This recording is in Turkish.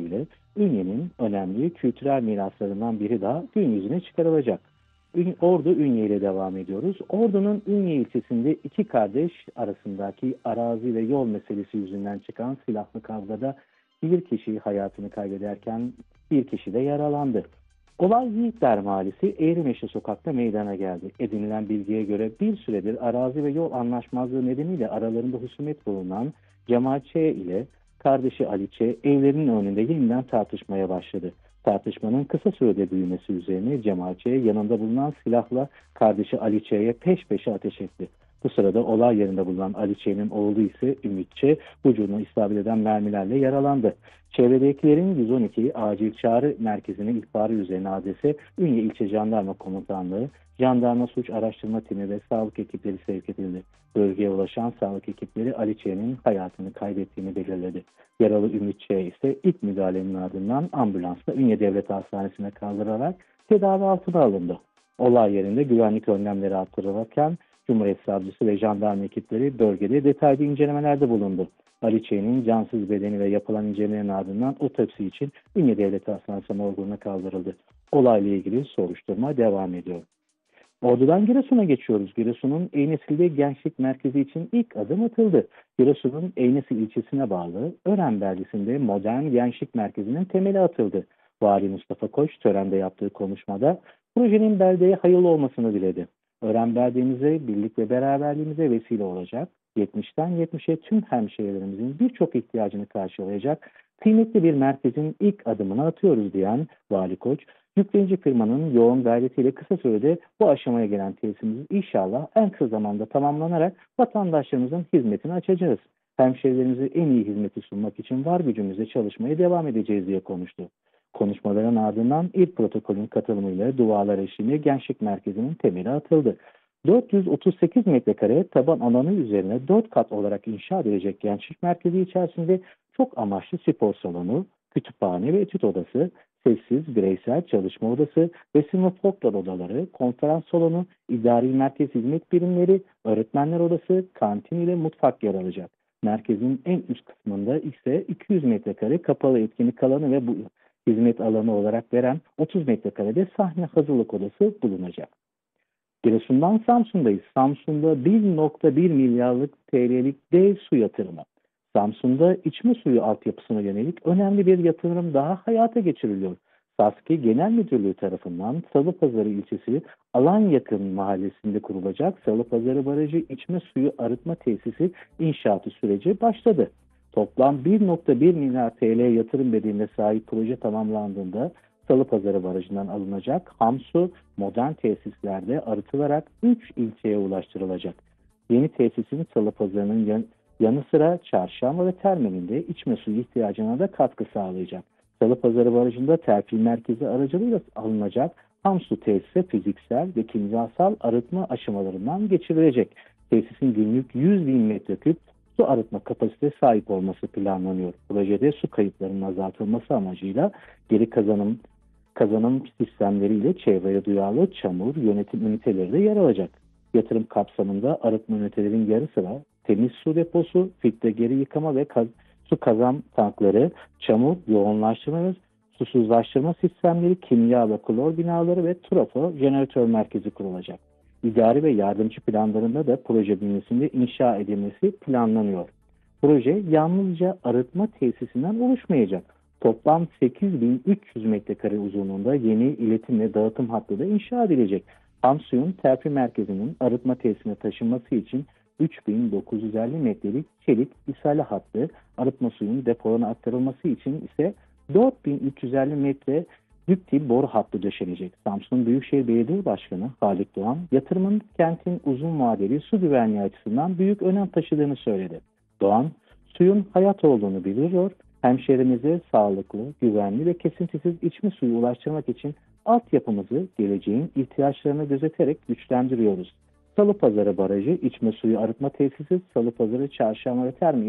ile Ünye'nin önemli kültürel miraslarından biri daha gün yüzüne çıkarılacak. Ordu Ünye ile devam ediyoruz. Ordu'nun Ünye ilçesinde iki kardeş arasındaki arazi ve yol meselesi yüzünden çıkan silahlı kavgada bir kişi hayatını kaybederken bir kişi de yaralandı. Olay Yiğitler Mahallesi Eğrimeşe sokakta meydana geldi. Edinilen bilgiye göre bir süredir arazi ve yol anlaşmazlığı nedeniyle aralarında husumet bulunan Cemal Ç. ile kardeşi Ali Ç. evlerinin önünde yeniden tartışmaya başladı. Tartışmanın kısa sürede büyümesi üzerine Cemal Ç. yanında bulunan silahla kardeşi Ali Ç.'ye peş peşe ateş etti. Bu sırada olay yerinde bulunan Ali Ç.'nin oğlu ise Ümit Ç. vücuduna isabet eden mermilerle yaralandı. Çevredekilerin 112 acil çağrı merkezinin ihbarı üzerine adrese Ünye İlçe Jandarma Komutanlığı, Jandarma Suç Araştırma Timi ve sağlık ekipleri sevk edildi. Bölgeye ulaşan sağlık ekipleri Ali Ç.'nin hayatını kaybettiğini belirledi. Yaralı Ümit Ç. ise ilk müdahalenin ardından ambulansla Ünye Devlet Hastanesi'ne kaldırılarak tedavi altına alındı. Olay yerinde güvenlik önlemleri artırılırken Cumhuriyet Savcısı ve jandarma ekipleri bölgede detaylı incelemelerde bulundu. Ali Ç.'nin cansız bedeni ve yapılan incelemelerin ardından otopsi için Ünye Devlet Hastanesi morguna kaldırıldı. Olayla ilgili soruşturma devam ediyor. Ordu'dan Giresun'a geçiyoruz. Giresun'un Eynesil'de Gençlik Merkezi için ilk adım atıldı. Giresun'un Eynesil ilçesine bağlı Ören beldesinde modern gençlik merkezinin temeli atıldı. Vali Mustafa Koç törende yaptığı konuşmada projenin beldeye hayırlı olmasını diledi. Ören beldemize, birlik ve beraberliğimize vesile olacak, 70'ten 70'e tüm hemşehrilerimizin birçok ihtiyacını karşılayacak kıymetli bir merkezin ilk adımını atıyoruz diyen Vali Koç, yüklenici firmanın yoğun gayretiyle kısa sürede bu aşamaya gelen tesisimiz inşallah en kısa zamanda tamamlanarak vatandaşlarımızın hizmetini açacağız. Hemşehrilerimize en iyi hizmeti sunmak için var gücümüzle çalışmaya devam edeceğiz diye konuştu. Konuşmaların ardından ilk protokolün katılımıyla dualar eşliğinde Gençlik Merkezi'nin temeli atıldı. 438 metrekare taban alanı üzerine 4 kat olarak inşa edilecek Gençlik Merkezi içerisinde çok amaçlı spor salonu, kütüphane ve etüt odası, sessiz bireysel çalışma odası ve sınıf folklor odaları, konferans salonu, idari merkez hizmet birimleri, öğretmenler odası, kantin ile mutfak yer alacak. Merkezin en üst kısmında ise 200 metrekare kapalı etkinlik alanı ve bu hizmet alanı olarak veren 30 metrekarede sahne hazırlık odası bulunacak. Giresun'dan Samsun'dayız. Samsun'da 1,1 milyarlık TL'lik dev su yatırımı. Samsun'da içme suyu altyapısına yönelik önemli bir yatırım daha hayata geçiriliyor. SASKİ Genel Müdürlüğü tarafından Salıpazarı ilçesi Alanyakın mahallesinde kurulacak Salıpazarı Barajı içme suyu arıtma tesisi inşaatı süreci başladı. Toplam 1,1 milyar TL yatırım bedeline sahip proje tamamlandığında Salıpazarı Barajı'ndan alınacak ham su modern tesislerde arıtılarak 3 ilçeye ulaştırılacak. Yeni tesisin Salıpazarı'nın yanı sıra Çarşamba ve Termel'in içme suyu ihtiyacına da katkı sağlayacak. Salıpazarı Barajı'nda terfi merkezi aracılığıyla alınacak ham su tesise fiziksel ve kimyasal arıtma aşamalarından geçirilecek. Tesisin günlük 100 bin metreküp su arıtma kapasitesi sahip olması planlanıyor. Projede su kayıplarının azaltılması amacıyla geri kazanım sistemleriyle çevreye duyarlı çamur yönetim üniteleri de yer alacak. Yatırım kapsamında arıtma ünitelerin yarı sıra temiz su deposu, filtre geri yıkama ve su kazan tankları, çamur yoğunlaştırma ve susuzlaştırma sistemleri, kimya ve klor binaları ve trafo jeneratör merkezi kurulacak. İdari ve yardımcı planlarında da proje bünyesinde inşa edilmesi planlanıyor. Proje yalnızca arıtma tesisinden oluşmayacak. Toplam 8.300 metrekare uzunluğunda yeni iletim ve dağıtım hattı da inşa edilecek. Ham suyun terfi merkezinin arıtma tesisine taşınması için 3.950 metrelik çelik isale hattı, arıtma suyun depolarına aktarılması için ise 4.350 metre büyük tip boru hattı döşenecek. Samsun Büyükşehir Belediye Başkanı Halit Doğan, yatırımın kentin uzun vadeli su güvenliği açısından büyük önem taşıdığını söyledi. Doğan, suyun hayat olduğunu biliyor, hemşehrimize sağlıklı, güvenli ve kesintisiz içme suyu ulaştırmak için altyapımızı geleceğin ihtiyaçlarını gözeterek güçlendiriyoruz. Salıpazarı Barajı içme suyu arıtma tesisi, Salıpazarı Çarşamba ve Termi